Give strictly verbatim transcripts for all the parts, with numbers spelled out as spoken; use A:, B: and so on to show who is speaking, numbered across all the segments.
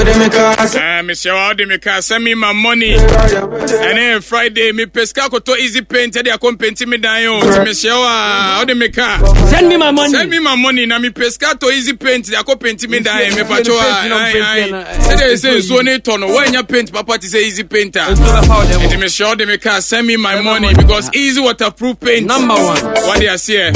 A: Ah, Mister Odemika, send me my money. And then Friday, me pesca koto easy paint. They are come painting me down. Mister Odemika,
B: send me my money.
A: Send me my money. Na me pesca to easy paint. They are come painting me down. Me pacho. Say they say so ne tono. When you paint, papa to say easy painter. And Mister Odemika, send me my money because easy waterproof paint.
B: Number one.
A: What they are saying.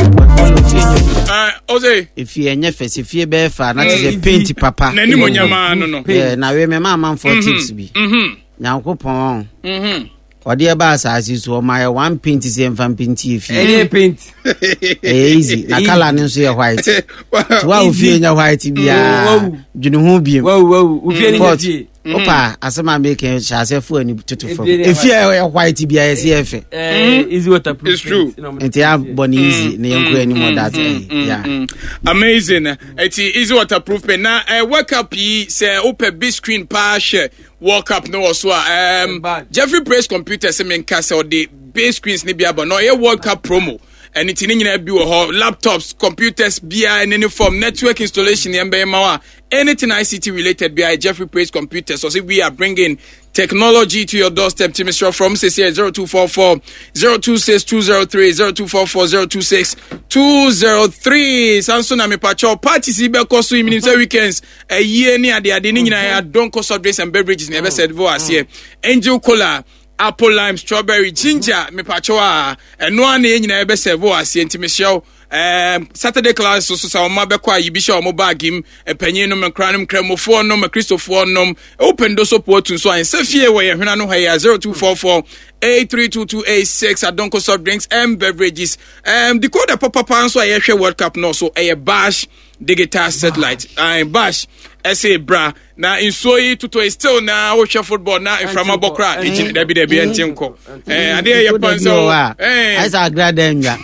A: Uh, Ose.
C: If you are first, if you be far, not a paint papa.
A: Nani mo nyama no no.
C: Yeah, na we me mama for tips bi.
A: Mhm.
C: Nyankopon.
A: Mhm.
C: Odi e ba asase so my one paint is em fan paint if you.
B: Any paint.
C: Easy. Na color no so white. To wa ofie nya white bia. Dwene ho biem.
B: Wow wow. Ofie ni fie.
C: Opa, asema make chase fu ani tutu fo. Efie e white bia e se efe.
B: Eh, easy waterproof.
A: It's true.
C: Enti a boni easy na yenko ani mo that. Yeah.
A: Amazing. It's easy waterproof pen. Now, uh, wake up yi say open big screen pa share. Walk up no so um Jeffrey Praise Computer say men ka say the big screens ni bia but no e World Cup promo. And it's in nyina bi wo laptops, computers, B I in any form, network installation, anything I C T related, B I Jeffrey Praise Computers. So see, we are bringing technology to your doorstep. To Mister From say zero two four four zero two six two zero three zero two four four zero two six two zero three. Samsung na me pacho party si be koso imini say weekends. A year ni ade ade ni nyina ya don cost of drinks and beverages never said vo as here. Angel Cola, apple lime, strawberry, ginger, me pachoa, and no one in your best servo as the show. Um, Saturday class, so so my bequa, you be sure mo bag him, a penny no cranum, cremophone, no Christopher, no open those support to so and Sophia way, and I know here zero two four four eight three two two eight six at Donko soft drinks and beverages. Um, the code papa pan so I share World Cup no so a bash digital satellite. I bash. I say bra na insoi tuto is still na watch football na in from abokra ejin da bi da bi entinko eh ade ye pan so eh
C: I say grada nwa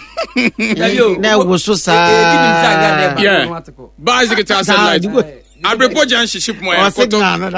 C: na wo so sa
A: yeah basic satellite Abrepo jan ship mo e koto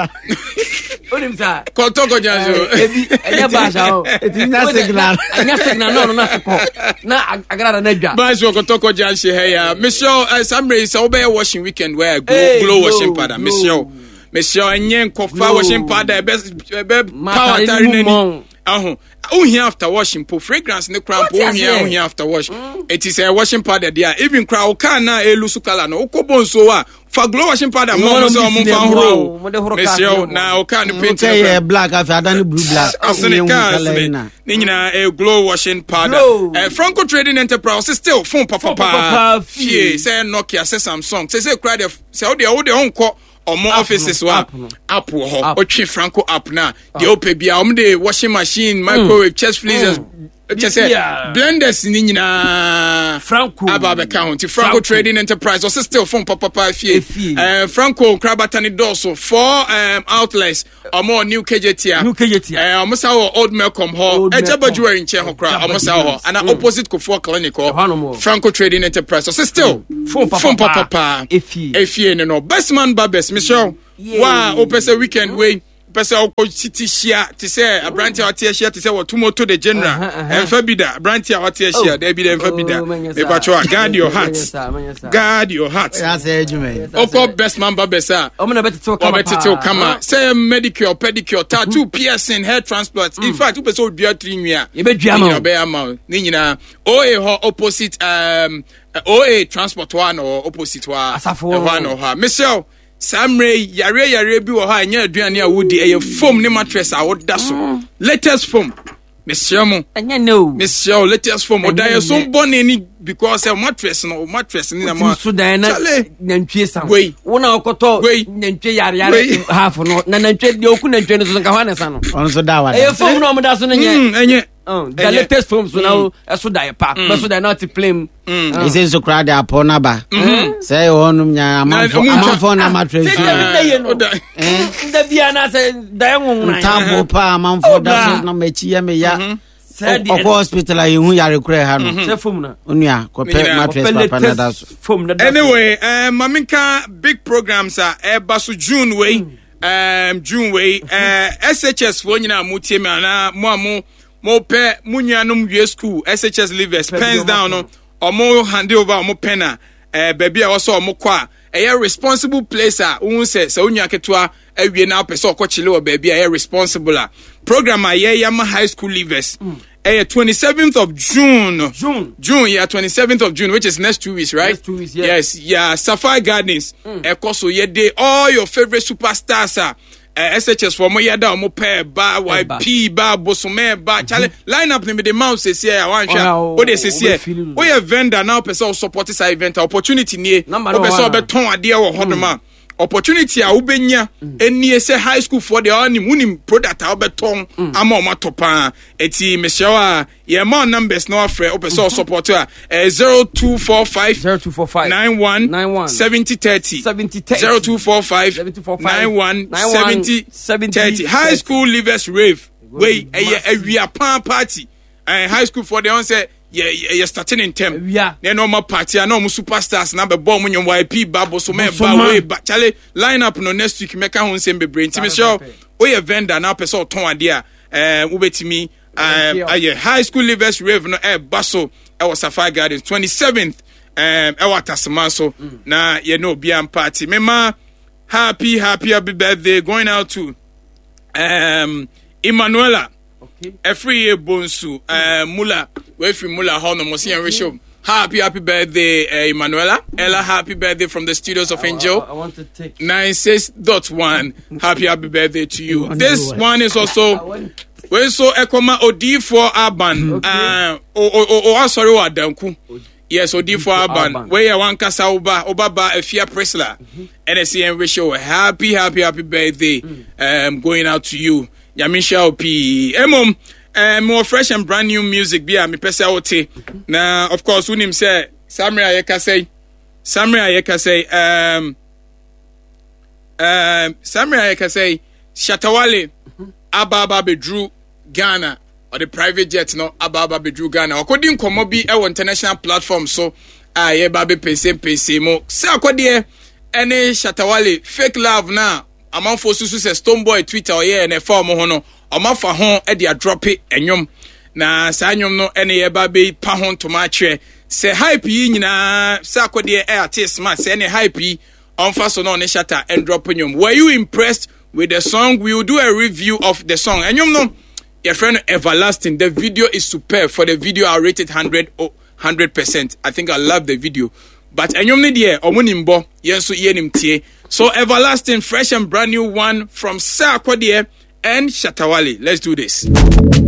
B: onim sa
A: koto ko jan so
B: ebi enya ba sha o
C: etinya signal
B: enya signal no no na ko na agrada na dwa
A: ba so koto ko jan she he ya Michelle Samre say obey washing weekend where glow washing powder Michelle Michelle enyen kofa washing powder be be power tari nani aho ohia after washing po fragrance ne cramp ohia ohia after wash it is a washing powder there even crowd can na elu su kala no okobon so a fa glow washing powder mo so mo fa horo Michelle na o kan paint
C: okay black afi adani blue black
A: asene kan ni nyina a glow washing powder eh Franco Trading Enterprise still phone papa papa fie say Nokia say Samsung say say cry say o de o de onko omo offices wa app ho otwe Franco app na de ope bia om de washing machine microwave chest freezers just say blenders ni nyina
B: Franco
A: aba account Franco Trading Enterprise also still phone papa papa fie eh Franco Krabatani Doso four um outlets omo new K J T
B: new K J T
A: eh omo sa old Malcolm ho ejabadwari nche ho kra omo sa ho ana opposite Kofo Clinic Franco Trading Enterprise also still phone papa papa
B: efie
A: efie no best man babes Michelle wa opese weekend way pesa o city share to say a branch out here share to say what tomorrow to the general and fabida branch out here share there be the fabida me pacho guard your heart guard your heart
C: that's ejuma
A: oko best man babesa
B: o me na beteto kama
A: beteto kama say medicure pedicure tattoo piercing hair transplant in fact pesa o dua three nwia
B: e be dua ma
A: e be ama ni nyina o e ho opposite um o e transport one or opposite wa one or ha Michelle Samre yare yare bi wo ha anya aduane a wodi eye foam ne mattress a woda so latest foam Michelle mo
B: anya no
A: Michelle latest foam oda ye so bone ni because a mattress no mattress ni na mo
B: so dan na nantwie sam wo na okoto nantwie yare yare half no na nantwie de oku nantwie no so nka hwana sa no
C: on so da wa
B: eye foam no mo da so no nye
A: enye
B: oh the latest foam so now so da pa but so da not play
C: is it so crowd upon aba say onum nya amafo na mattress
B: eh nda bia na say da nwon
C: tambo pa amafo da so na machi ya me ya o hospital ayi hu yare kure ha no
B: say foam na
C: onua ko pe mattress papa na da so
B: foam na
A: anyway eh maminka big programs are e baso June way um June way eh S H S fo nyina mutie me ana mo amu mo pe munyanum wie school S H S leavers pens down no omo hand over omo pena eh baby a wo so omo kwa a responsible place a who say so unya ketua awie na pese okochile wo baby a responsible a program a ye yama high school leavers mm. a twenty-seventh of June
B: June
A: June yeah twenty-seventh of June, which is next two weeks, right?
B: Next two weeks, yeah.
A: Yes, yeah, Sapphire Gardens mm. e koso ye day all your favorite superstars are Uh, S H S for mo yada omo pair ba Y P ba Bosome ba chale line up me the mouse say here one sha o dey say here we a vendor now person support this event opportunity nie o person obeton ade e wo hodoma opportunity a wobenya eni say high school for the oni munim product a obeton ama o matopa eti meshawa ye more numbers no afre o person support a zero two four five nine one seventy thirty zero two four five nine one seventy thirty high school leavers rave we a we a pan party and high school for the on say yeah yeah starting in term yeah no more party and no superstars na be bomb nyom Y P babo so me ba we ba chale line up no next week make ho nsem be brain timi show we a vendor na person ton ade a eh wo betimi um aye high school leavers rave no e baso e was Sapphire Gardens twenty-seventh um e wa tasman so na ye no bia party mema happy happy happy birthday going out to um Emanuela. Okay. Every year bonsu uh Mula we free Mula ho no mo see and show. Happy happy birthday uh, Emanuela. Ella happy birthday from the studios of Angel.
B: I, I, I want to take
A: ninety-six point one. Happy happy birthday to you. This one is also we so ekoma odi for Aban. Okay. Uh o o o sorry wa danku. Yes, odi for Aban. We ya wan kasa oba oba ba afia Presla. N S C N we show happy happy happy birthday um going out to you. Yamisha P. Emom, uh, more fresh and brand new music. Bia me pesa ote. Now, of course, unim say Samria Yeka say Samria Yeka say um um Samria Yeka say Shatawale Ababa Bedru Ghana or the private jet no Ababa Bedru Ghana. According to Mobi our international platform so ah ye babe pese pese mo. Say akodi any Shatawale fake love now. Among for susu se Stonebwoy Twitter or yeah na form ho no omafa ho e dia drop it enyom na sa nyom no ene ye ba be pa ho to ma twe se hype yi nyina sa akode e artist ma se ene hype yi onfa so no ne shatter and drop enyom. Were you impressed with the song? We will do a review of the song. Enyom no your friend Everlasting, the video is superb. For the video I rated one hundred oh, one hundred percent. I think I love the video. But enyom ne de omunimbo yenso yenim tie. So Everlasting, fresh and brand new one from Sarkodie and Shatawale. Let's do this.